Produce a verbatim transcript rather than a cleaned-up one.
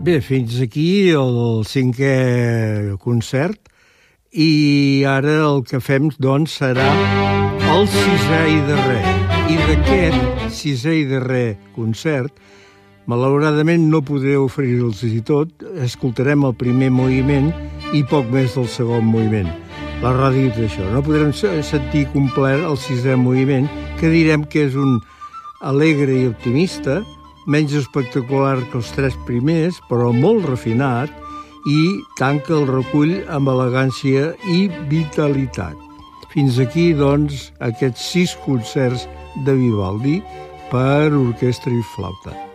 Bé, fins aquí el cinquè concert i ara el que fem, doncs, serà el sisè i darrer. I d'aquest sisè i darrer concert, malauradament no podré oferir-los-hi tot, escoltarem el primer moviment i poc més del segon moviment. La ràdio és això, no podrem sentir complet el sisè moviment, que direm que és un alegre i optimista, menys espectacular que els tres primers, però molt refinat, i tanca el recull amb elegància i vitalitat. Fins aquí, doncs, aquests sis concerts de Vivaldi per orquestra i flauta.